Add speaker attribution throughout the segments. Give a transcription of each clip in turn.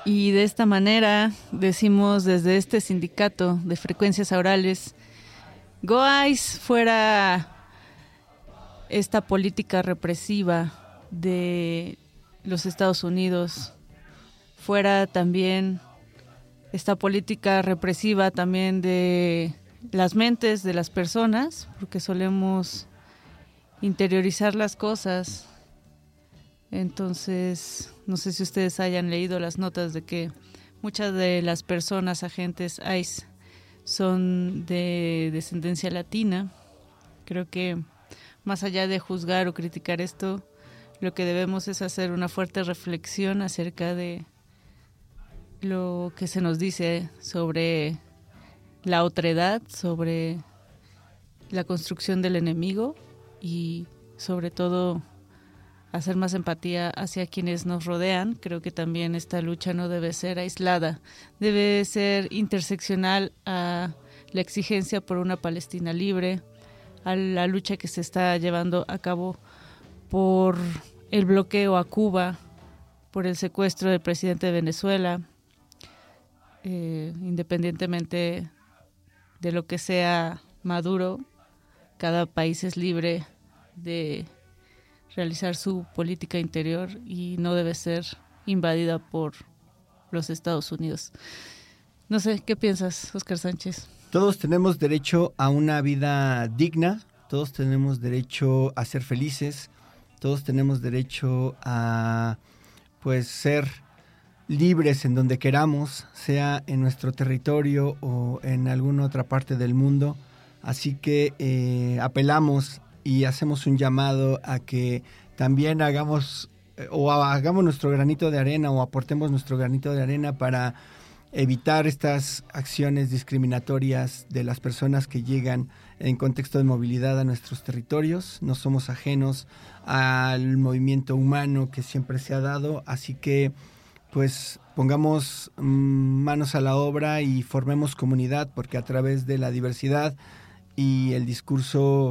Speaker 1: Y de esta manera decimos desde este sindicato de frecuencias orales, Go ICE, fuera esta política represiva de los Estados Unidos, fuera también esta política represiva también de las mentes de las personas, porque solemos interiorizar las cosas. Entonces, no sé si ustedes hayan leído las notas de que muchas de las personas agentes ICE son de descendencia latina. Creo que más allá de juzgar o criticar esto, lo que debemos es hacer una fuerte reflexión acerca de lo que se nos dice sobre la otredad, sobre la construcción del enemigo y sobre todo hacer más empatía hacia quienes nos rodean. Creo que también esta lucha no debe ser aislada, debe ser interseccional a la exigencia por una Palestina libre, a la lucha que se está llevando a cabo por el bloqueo a Cuba, por el secuestro del presidente de Venezuela, independientemente de lo que sea Maduro, cada país es libre de realizar su política interior y no debe ser invadida por los Estados Unidos. No sé, ¿qué piensas, Óscar Sánchez?
Speaker 2: Todos tenemos derecho a una vida digna, todos tenemos derecho a ser felices, todos tenemos derecho a ser libres en donde queramos, sea en nuestro territorio o en alguna otra parte del mundo. Así que apelamos y hacemos un llamado a que también hagamos nuestro granito de arena o aportemos nuestro granito de arena para evitar estas acciones discriminatorias de las personas que llegan en contexto de movilidad a nuestros territorios. No somos ajenos al movimiento humano que siempre se ha dado, así que pongamos manos a la obra y formemos comunidad, porque a través de la diversidad y el discurso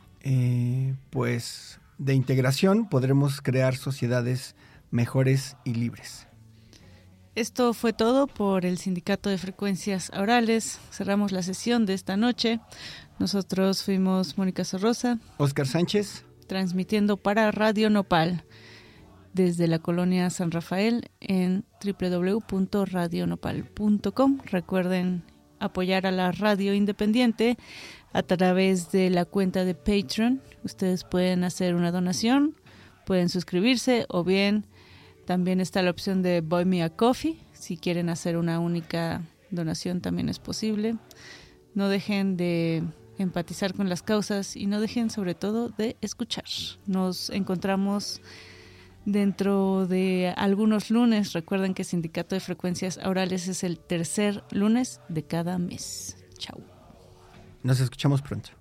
Speaker 2: de integración podremos crear sociedades mejores y libres.
Speaker 1: Esto fue todo por el Sindicato de Frecuencias Orales. Cerramos la sesión de esta noche. Nosotros fuimos Mónica Sorrosa,
Speaker 2: Óscar Sánchez,
Speaker 1: transmitiendo para Radio Nopal desde la colonia San Rafael en www.radionopal.com. Recuerden apoyar a la radio independiente a través de la cuenta de Patreon. Ustedes pueden hacer una donación, pueden suscribirse o bien también está la opción de Buy Me a Coffee. Si quieren hacer una única donación también es posible. No dejen de empatizar con las causas y no dejen sobre todo de escuchar. Nos encontramos dentro de algunos lunes. Recuerden que Sindicato de Frecuencias Orales es el tercer lunes de cada mes. Chao.
Speaker 2: Nos escuchamos pronto.